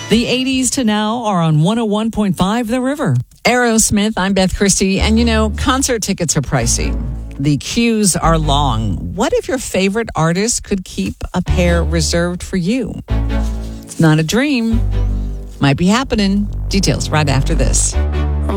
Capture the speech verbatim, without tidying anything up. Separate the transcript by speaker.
Speaker 1: The eighties to now are on one oh one point five The River.
Speaker 2: Aerosmith, I'm Beth Christie, and you know, concert tickets are pricey. The queues are long. What if your favorite artist could keep a pair reserved for you? It's not a dream. Might be happening. Details right after this.